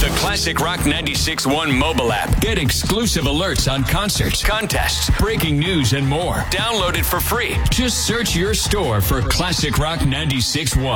the Classic Rock 96.1 mobile app. Get exclusive alerts on concerts, contests, breaking news, and more. Download it for free. Just search your store for Classic Rock 96.1.